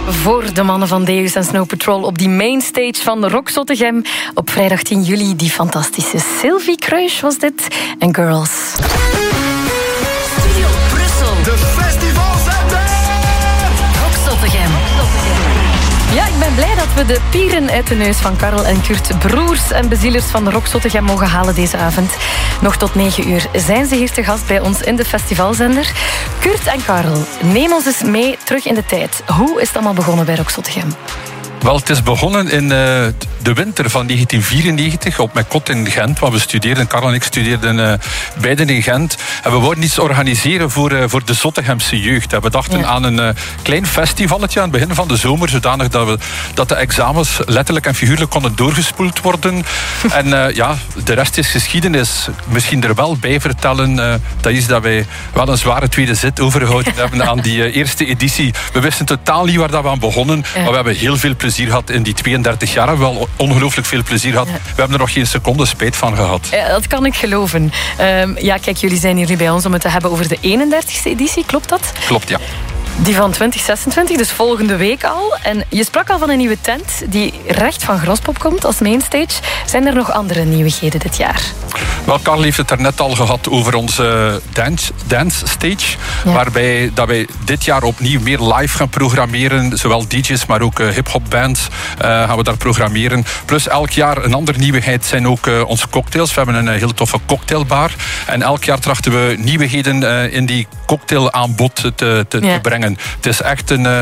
voor de mannen van Deus en Snow Patrol op die mainstage van Rock Zottegem. Op vrijdag 10 juli die fantastische Sylvie Kruijs was dit. En Girls. Studio Brussel. De festivalzender. Rock Zottegem. Ja, ik ben blij dat we de pieren uit de neus van Karel en Kurt, broers en bezielers van Rock Zottegem, mogen halen deze avond. Nog tot 9 uur zijn ze hier te gast bij ons in de festivalzender. Kurt en Karel, neem ons eens mee terug in de tijd. Hoe is het allemaal begonnen bij Rock Zottegem? Wel, het is begonnen in de winter van 1994 op mijn kot in Gent, waar we studeerden. Karel en ik studeerden beiden in Gent. En we wouden iets organiseren voor de Zottegemse jeugd. En we dachten aan een klein festivalletje aan het begin van de zomer, zodanig dat de examens letterlijk en figuurlijk konden doorgespoeld worden. En de rest is geschiedenis. Misschien er wel bij vertellen, dat is dat wij wel een zware tweede zit overgehouden hebben aan die eerste editie. We wisten totaal niet waar dat we aan begonnen, maar we hebben heel veel plezier gehad in die 32 jaar. We hebben wel ongelooflijk veel plezier gehad. We hebben er nog geen seconde spijt van gehad. Dat kan ik geloven. Kijk, jullie zijn hier nu bij ons om het te hebben over de 31ste editie, klopt dat? Klopt, ja. Die van 2026, dus volgende week al. En je sprak al van een nieuwe tent die recht van Grospop komt als mainstage. Zijn er nog andere nieuwigheden dit jaar? Wel, Karel heeft het er net al gehad over onze dance stage. Ja. Waarbij dat wij dit jaar opnieuw meer live gaan programmeren. Zowel DJ's, maar ook hip-hop bands gaan we daar programmeren. Plus elk jaar een andere nieuwigheid zijn ook onze cocktails. We hebben een heel toffe cocktailbar. En elk jaar trachten we nieuwigheden in die cocktailaanbod te brengen. Het is echt een